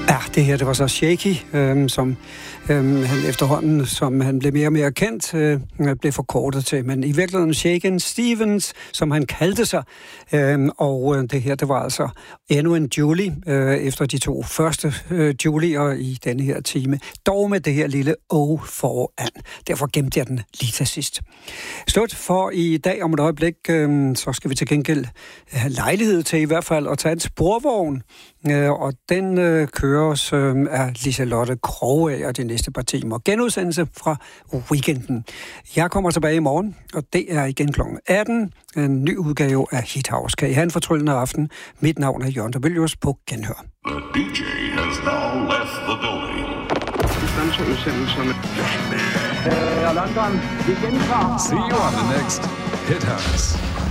Ja, det her, det var så Shaky, som han efterhånden, som han blev mere og mere kendt, blev forkortet til. Men i virkeligheden Shakin' Stevens, som han kaldte sig. Og det her, det var altså endnu en Julie, efter de to første Julier i denne her time. Dog med det her lille O foran. Derfor gemte jeg den lige til sidst. Slut for i dag om et øjeblik, så skal vi til gengæld have lejlighed til i hvert fald at tage en sporvogn. Og den køres af Liselotte Krogager de næste par timer. Genudsendelse fra weekenden. Jeg kommer tilbage i morgen, og det er igen kl. 18. En ny udgave af Hit House. Kan I have en fortryllende aften? Mit navn er Jørgen Dobelius på Genhør. The DJ has now left the building. London, vi gentager. See you on the next Hit House.